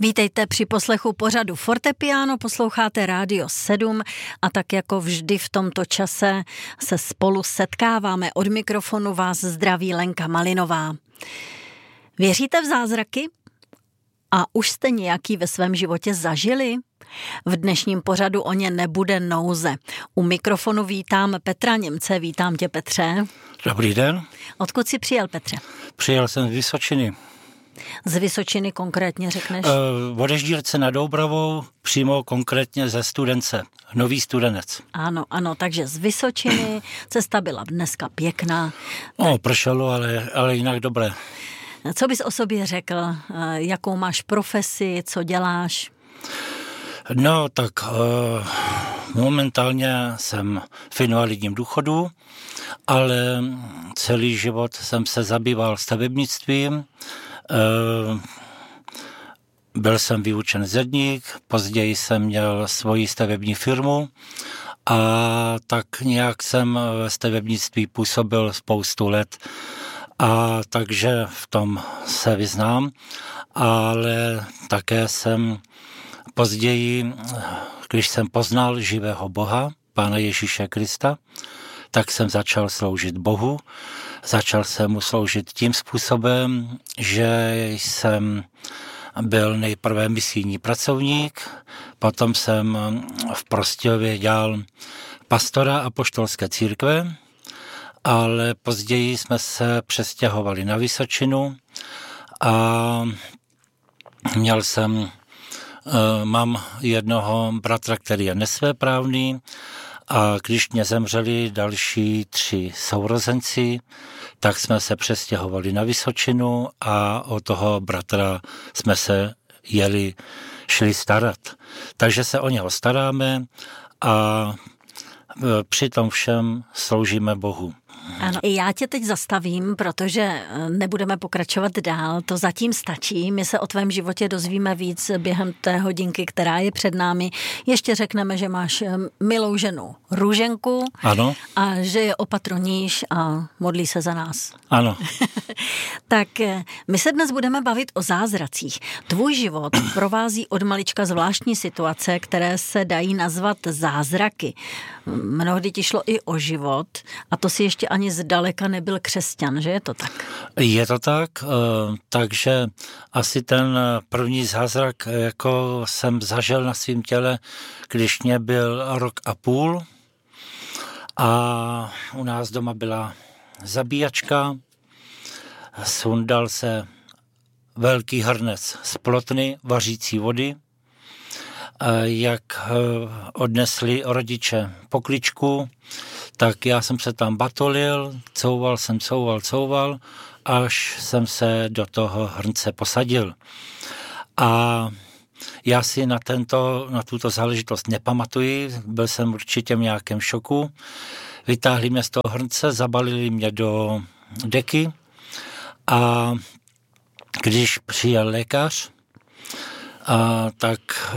Vítejte při poslechu pořadu Fortepiano, posloucháte Rádio 7 a tak jako vždy v tomto čase se spolu setkáváme. Od mikrofonu vás zdraví Lenka Malinová. Věříte v zázraky? A už jste nějaký ve svém životě zažili? V dnešním pořadu o ně nebude nouze. U mikrofonu vítám Petra Němce. Vítám tě, Petře. Dobrý den. Odkud jsi přijel, Petře? Přijel jsem z Vysočiny. Z Vysočiny konkrétně řekneš? Od Ježdírce nad Doubravou, přímo konkrétně ze Studence, Nový Studenec. Ano, takže z Vysočiny, cesta byla dneska pěkná. Pršelo, ale jinak dobré. Co bys o sobě řekl? Jakou máš profesi, co děláš? No, tak momentálně jsem v invalidním důchodu, ale celý život jsem se zabýval stavebnictvím. Byl jsem vyučen zedník, později jsem měl svoji stavební firmu a tak nějak jsem ve stavebnictví působil spoustu let a takže v tom se vyznám, ale také jsem později, když jsem poznal živého Boha, Pána Ježíše Krista, tak jsem začal sloužit Bohu. Začal jsem mu sloužit tím způsobem, že jsem byl nejprve misijní pracovník, potom jsem v Prostějově dělal pastora apoštolské církve, ale později jsme se přestěhovali na Vysočinu a mám jednoho bratra, který je nesvéprávný, a když mě zemřeli další 3 sourozenci, tak jsme se přestěhovali na Vysočinu a o toho bratra jsme se šli starat. Takže se o něho staráme a při tom všem sloužíme Bohu. Ano, já tě teď zastavím, protože nebudeme pokračovat dál, to zatím stačí. My se o tvém životě dozvíme víc během té hodinky, která je před námi. Ještě řekneme, že máš milou ženu Růženku. Ano. A že je opatroníš a modlí se za nás. Ano. Tak my se dnes budeme bavit o zázracích. Tvůj život provází od malička zvláštní situace, které se dají nazvat zázraky. Mnohdy ti šlo i o život a to si ještě ani zdaleka nebyl křesťan, že je to tak? Je to tak, takže asi ten první zázrak, jako jsem zažil na svém těle, když mě byl 1,5 roku a u nás doma byla zabíjačka, sundal se velký hrnec z plotny vařící vody, jak odnesli rodiče pokličku, tak já jsem se tam batolil, couval, až jsem se do toho hrnce posadil. A já si na tuto záležitost nepamatuji, byl jsem určitě v nějakém šoku. Vytáhli mě z toho hrnce, zabalili mě do deky a když přijel lékař, tak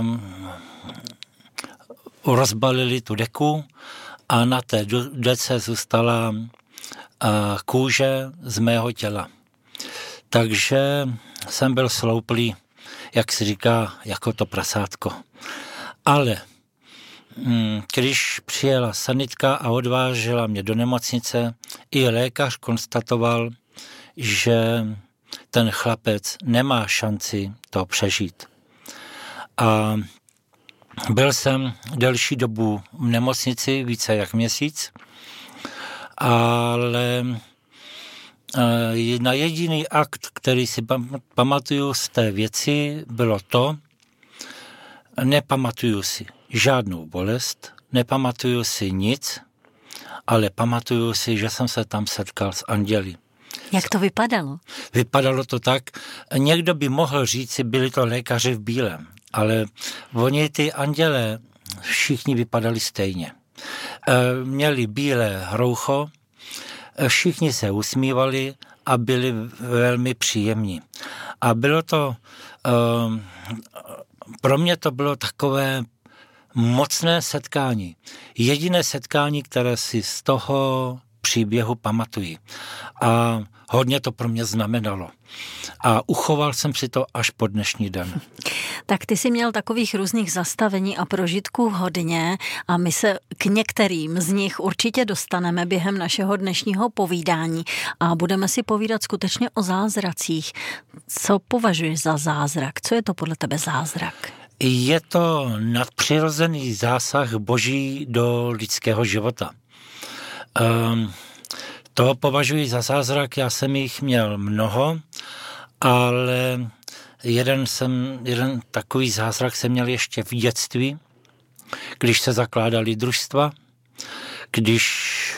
rozbalili tu deku a na té dece zůstala kůže z mého těla. Takže jsem byl slouplý, jak se říká, jako to prasátko. Ale když přijela sanitka a odvážela mě do nemocnice, i lékař konstatoval, že ten chlapec nemá šanci to přežít. A byl jsem delší dobu v nemocnici, více jak měsíc, ale na jediný akt, který si pamatuju z té věci, bylo to, nepamatuju si žádnou bolest, nepamatuju si nic, ale pamatuju si, že jsem se tam setkal s anděli. Jak to vypadalo? Vypadalo to tak, někdo by mohl říct, byli to lékaři v bílém, ale oni ty andělé všichni vypadali stejně. Měli bílé roucho, všichni se usmívali a byli velmi příjemní. A bylo to, pro mě to bylo takové mocné setkání. Jediné setkání, které si z toho příběhu pamatuji. A hodně to pro mě znamenalo. A uchoval jsem si to až po dnešní den. Tak ty jsi měl takových různých zastavení a prožitků hodně a my se k některým z nich určitě dostaneme během našeho dnešního povídání a budeme si povídat skutečně o zázracích. Co považuješ za zázrak? Co je to podle tebe zázrak? Je to nadpřirozený zásah Boží do lidského života. To považuji za zázrak, já jsem jich měl mnoho, ale jeden takový zázrak jsem měl ještě v dětství, když se zakládaly družstva, když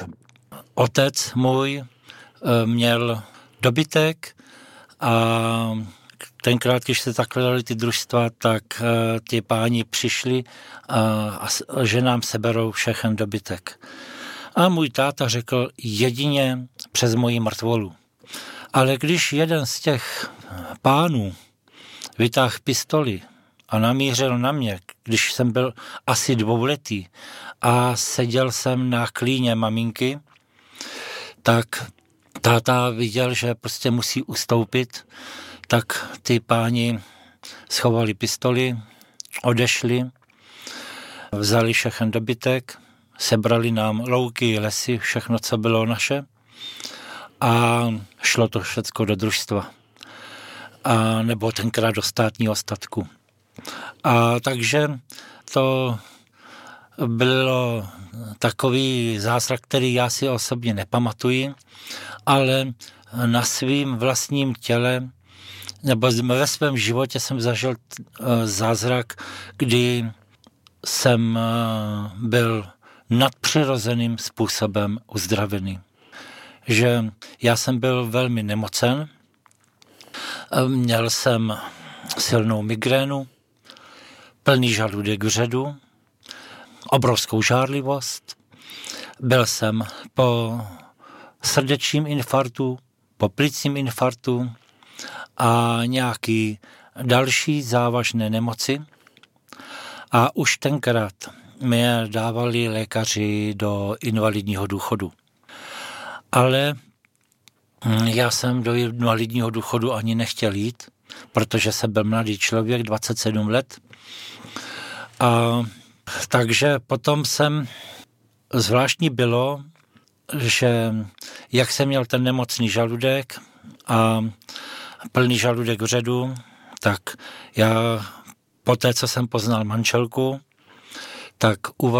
otec můj měl dobytek a tenkrát, když se zakládaly ty družstva, tak ty páni přišli a že nám seberou všechen dobytek. A můj táta řekl jedině přes moji mrtvolu. Ale když jeden z těch pánů vytáhl pistoli a namířil na mě, když jsem byl asi 2letý a seděl jsem na klíně maminky, tak táta viděl, že prostě musí ustoupit, tak ty páni schovali pistoli, odešli, vzali všechen dobytek, sebrali nám louky, lesy, všechno, co bylo naše a šlo to všecko do družstva. A nebo tenkrát do státního statku. A takže to bylo takový zázrak, který já si osobně nepamatuji, ale na svým vlastním těle nebo ve svém životě jsem zažil zázrak, kdy jsem byl nadpřirozeným způsobem uzdravený. Že já jsem byl velmi nemocen, měl jsem silnou migrénu, plný žaludek vředu, obrovskou žárlivost, byl jsem po srdečním infarktu, po plicním infarktu a nějaký další závažné nemoci. A už tenkrát mě dávali lékaři do invalidního důchodu. Ale já jsem do invalidního důchodu ani nechtěl jít, protože jsem byl mladý člověk, 27 let. A takže potom zvláštní bylo, že jak jsem měl ten nemocný žaludek a plný žaludek vředu, tak já poté, co jsem poznal manželku, tak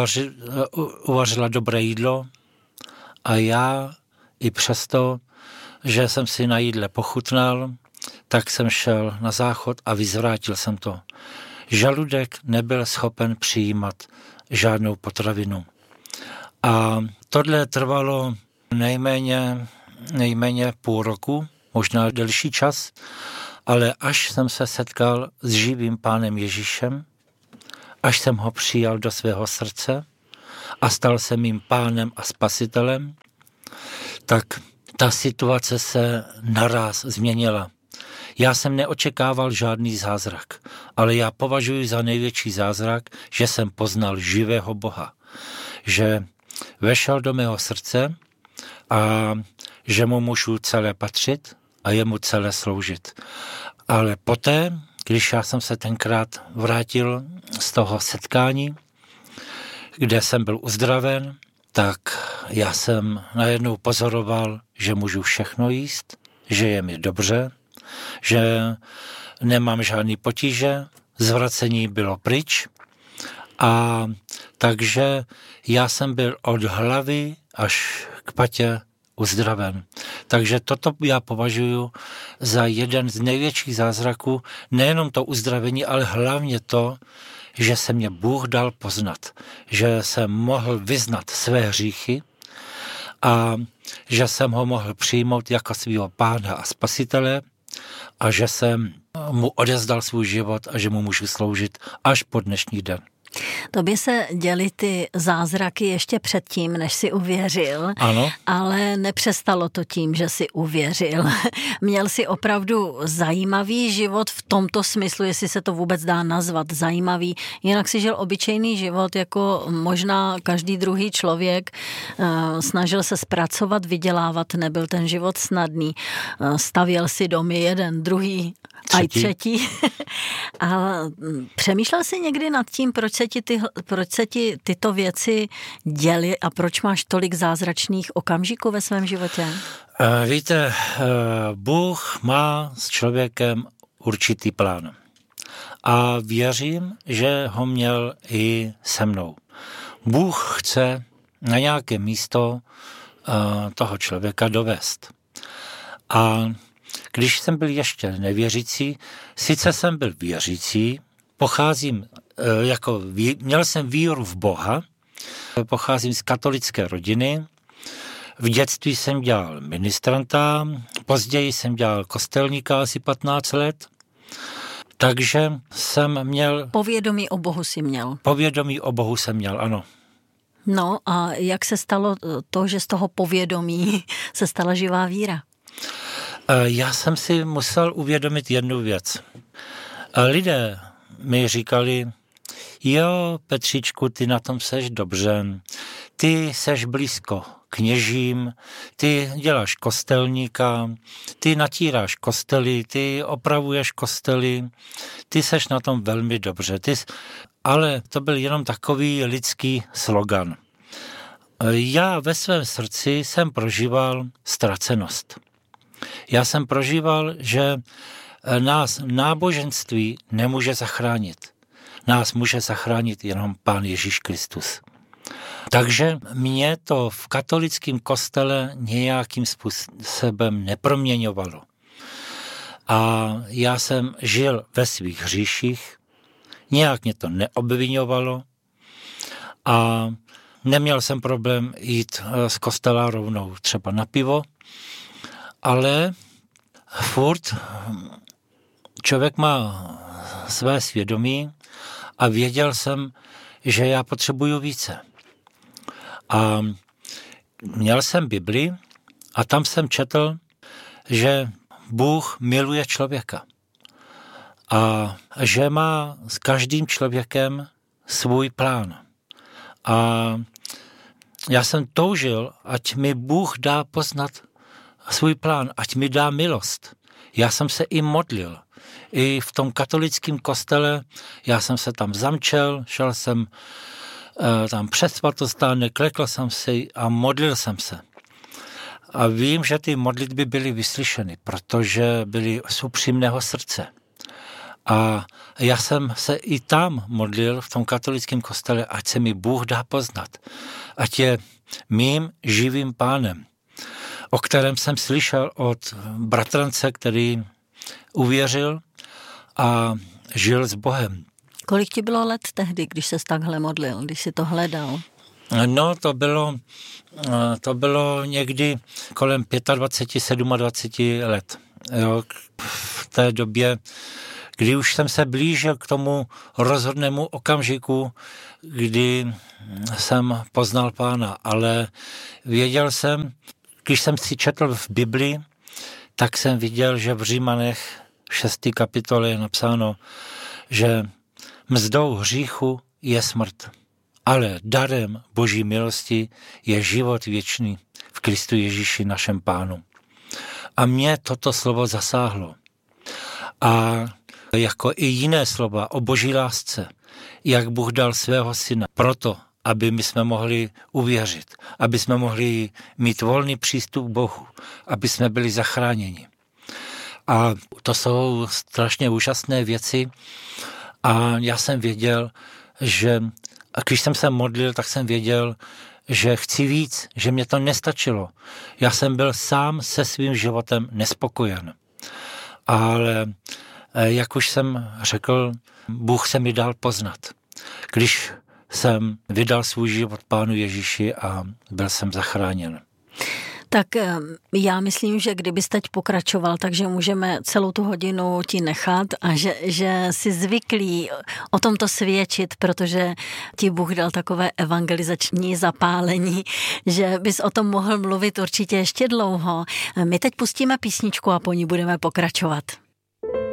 uvařila dobré jídlo a já i přesto, že jsem si na jídle pochutnal, tak jsem šel na záchod a vyzvrátil jsem to. Žaludek nebyl schopen přijímat žádnou potravinu. A tohle trvalo nejméně půl roku, možná delší čas, ale až jsem se setkal s živým Pánem Ježíšem, až jsem ho přijal do svého srdce a stal se mým Pánem a Spasitelem, tak ta situace se naráz změnila. Já jsem neočekával žádný zázrak, ale já považuji za největší zázrak, že jsem poznal živého Boha, že vešel do mého srdce a že mu můžu celé patřit a jemu celé sloužit. Ale poté, když já jsem se tenkrát vrátil z toho setkání, kde jsem byl uzdraven, tak já jsem najednou pozoroval, že můžu všechno jíst, že je mi dobře, že nemám žádný potíže, zvracení bylo pryč a takže já jsem byl od hlavy až k patě uzdraven. Takže toto já považuji za jeden z největších zázraků, nejenom to uzdravení, ale hlavně to, že se mě Bůh dal poznat, že jsem mohl vyznat své hříchy a že jsem ho mohl přijmout jako svého Pána a Spasitele a že jsem mu odezdal svůj život a že mu můžu sloužit až po dnešní den. Tobě se děly ty zázraky ještě předtím, než jsi uvěřil, Ano. Ale nepřestalo to tím, že jsi uvěřil. Měl jsi opravdu zajímavý život v tomto smyslu, jestli se to vůbec dá nazvat zajímavý. Jinak si žil obyčejný život, jako možná každý druhý člověk. Snažil se zpracovat, vydělávat, nebyl ten život snadný. Stavěl si domy jeden, druhý, a i třetí. A přemýšlel jsi někdy nad tím, proč se ti tyto věci děly a proč máš tolik zázračných okamžiků ve svém životě? Víte, Bůh má s člověkem určitý plán. A věřím, že ho měl i se mnou. Bůh chce na nějaké místo toho člověka dovést. A když jsem byl ještě nevěřící, sice jsem byl věřící, měl jsem víru v Boha, pocházím z katolické rodiny, v dětství jsem dělal ministranta, později jsem dělal kostelníka asi 15 let, takže jsem měl... Povědomí o Bohu si měl. Povědomí o Bohu jsem měl, ano. No a jak se stalo to, že z toho povědomí se stala živá víra? Já jsem si musel uvědomit jednu věc. Lidé mi říkali, jo, Petříčku, ty na tom seš dobře, ty seš blízko kněžím, ty děláš kostelníka, ty natíráš kostely, ty opravuješ kostely, ty seš na tom velmi dobře. Ale to byl jenom takový lidský slogan. Já ve svém srdci jsem prožíval ztracenost. Já jsem prožíval, že nás náboženství nemůže zachránit. Nás může zachránit jenom Pán Ježíš Kristus. Takže mě to v katolickém kostele nějakým způsobem neproměňovalo. A já jsem žil ve svých hříších, nějak mě to neobviňovalo a neměl jsem problém jít z kostela rovnou třeba na pivo, ale furt člověk má své svědomí a věděl jsem, že já potřebuju více. A měl jsem Bibli a tam jsem četl, že Bůh miluje člověka a že má s každým člověkem svůj plán. A já jsem toužil, ať mi Bůh dá poznat svůj plán, ať mi dá milost. Já jsem se i modlil. I v tom katolickém kostele, já jsem se tam zamčel, šel jsem tam přes svatostánek, klekl jsem si a modlil jsem se. A vím, že ty modlitby byly vyslyšeny, protože byly z upřímného srdce. A já jsem se i tam modlil v tom katolickém kostele, ať se mi Bůh dá poznat. Ať je mým živým pánem, o kterém jsem slyšel od bratrance, který uvěřil a žil s Bohem. Kolik ti bylo let tehdy, když ses takhle modlil, když jsi to hledal? No, to bylo někdy kolem 25, 27 let. Jo, v té době, kdy už jsem se blížil k tomu rozhodnému okamžiku, kdy jsem poznal Pána, ale věděl jsem, když jsem si četl v Bibli, tak jsem viděl, že v Římanech 6. kapitole je napsáno, že mzdou hříchu je smrt, ale darem Boží milosti je život věčný v Kristu Ježíši našem Pánu. A mě toto slovo zasáhlo. A jako i jiné slova o Boží lásce, jak Bůh dal svého syna proto, aby my jsme mohli uvěřit, aby jsme mohli mít volný přístup k Bohu, aby jsme byli zachráněni. A to jsou strašně úžasné věci a já jsem věděl, že a když jsem se modlil, tak jsem věděl, že chci víc, že mě to nestačilo. Já jsem byl sám se svým životem nespokojen. Ale jak už jsem řekl, Bůh se mi dal poznat. Když jsem vydal svůj život Pánu Ježíši a byl jsem zachráněn. Tak já myslím, že kdybys teď pokračoval, takže můžeme celou tu hodinu ti nechat a že jsi zvyklý o tomto svědčit, protože ti Bůh dal takové evangelizační zapálení, že bys o tom mohl mluvit určitě ještě dlouho. My teď pustíme písničku a po ní budeme pokračovat.